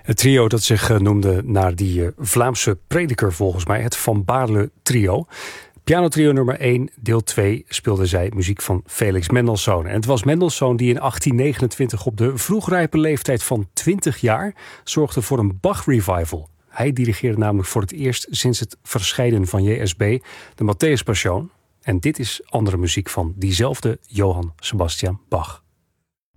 Het trio dat zich noemde naar die Vlaamse prediker volgens mij, het Van Baarle Trio. Pianotrio nummer 1, deel 2, speelde zij muziek van Felix Mendelssohn. En het was Mendelssohn die in 1829 op de vroegrijpe leeftijd van 20 jaar zorgde voor een Bach-revival. Hij dirigeerde namelijk voor het eerst sinds het verscheiden van JSB de Matthäus Passion. En dit is andere muziek van diezelfde Johann Sebastian Bach.